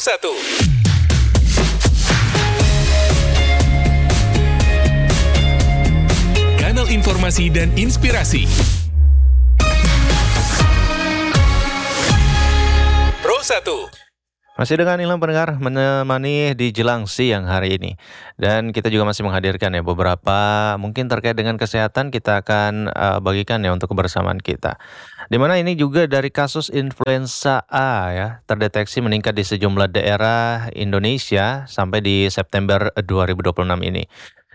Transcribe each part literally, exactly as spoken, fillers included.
satu. Kanal informasi dan inspirasi. Pro satu. Masih dengan Ilham pendengar menemani di jelang siang hari ini. Dan kita juga masih menghadirkan ya beberapa mungkin terkait dengan kesehatan kita akan uh, bagikan ya untuk kebersamaan kita. Di mana ini juga dari kasus influenza A ya terdeteksi meningkat di sejumlah daerah Indonesia sampai di September dua ribu dua puluh enam ini.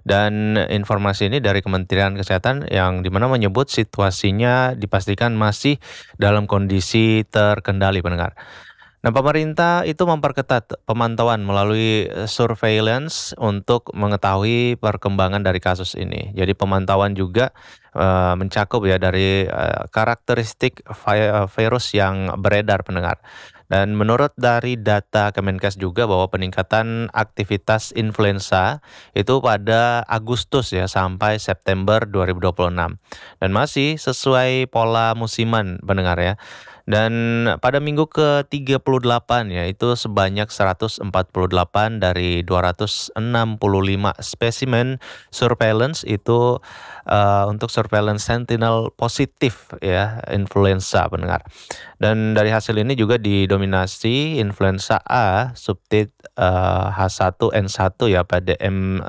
Dan informasi ini dari Kementerian Kesehatan yang dimana menyebut situasinya dipastikan masih dalam kondisi terkendali pendengar. Nah, pemerintah itu memperketat pemantauan melalui surveillance untuk mengetahui perkembangan dari kasus ini. Jadi pemantauan juga uh, mencakup ya dari uh, karakteristik vi- virus yang beredar pendengar. Dan menurut dari data Kemenkes juga bahwa peningkatan aktivitas influenza itu pada Agustus ya sampai September dua ribu dua puluh enam. Dan masih sesuai pola musiman pendengar ya. Dan pada minggu ke tiga puluh delapan ya itu sebanyak seratus empat puluh delapan dari dua ratus enam puluh lima spesimen surveillance itu uh, untuk surveillance sentinel positif ya influenza pendengar. Dan dari hasil ini juga didominasi influenza A subtit uh, H satu N satu ya pada M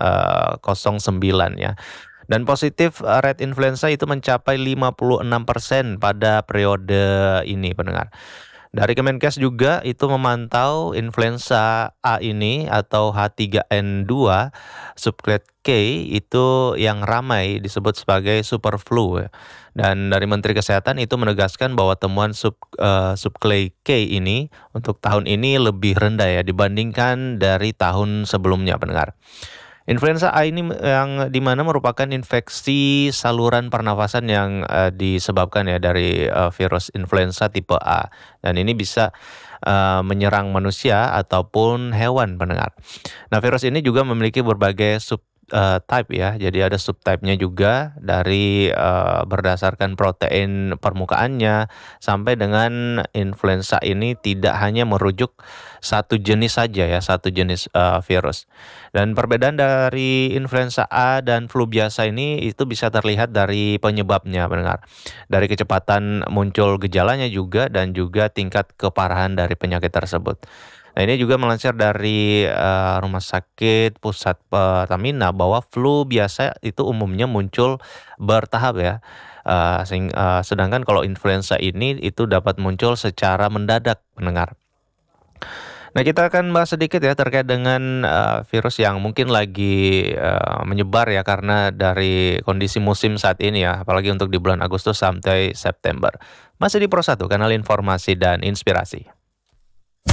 nol sembilan ya. Dan positif rate influenza itu mencapai lima puluh enam persen pada periode ini pendengar. Dari Kemenkes juga itu memantau influenza A ini atau H tiga N dua subclade K itu yang ramai disebut sebagai super flu. Dan dari Menteri Kesehatan itu menegaskan bahwa temuan sub, uh, subclade K ini untuk tahun ini lebih rendah ya dibandingkan dari tahun sebelumnya pendengar. Influenza A ini yang dimana merupakan infeksi saluran pernafasan yang uh, disebabkan ya dari uh, virus influenza tipe A dan ini bisa uh, menyerang manusia ataupun hewan pendengar. Nah, virus ini juga memiliki berbagai sub uh, type ya. Jadi ada subtype-nya juga dari uh, berdasarkan protein permukaannya sampai dengan influenza ini tidak hanya merujuk satu jenis saja ya, satu jenis uh, virus. Dan perbedaan dari influenza A dan flu biasa ini itu bisa terlihat dari penyebabnya pendengar. Dari kecepatan muncul gejalanya juga dan juga tingkat keparahan dari penyakit tersebut. Nah, ini juga melansir dari uh, Rumah Sakit Pusat Pertamina bahwa flu biasa itu umumnya muncul bertahap ya. Uh, sing, uh, sedangkan kalau influenza ini itu dapat muncul secara mendadak pendengar. Nah, kita akan bahas sedikit ya terkait dengan uh, virus yang mungkin lagi uh, menyebar ya karena dari kondisi musim saat ini ya, apalagi untuk di bulan Agustus sampai September. Masih di Pro satu, kanal informasi dan inspirasi.